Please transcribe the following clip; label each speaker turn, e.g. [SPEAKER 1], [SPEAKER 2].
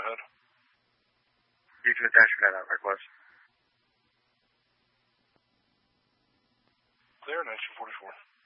[SPEAKER 1] ahead.
[SPEAKER 2] You can attach that out, request.
[SPEAKER 1] Clear, 1944.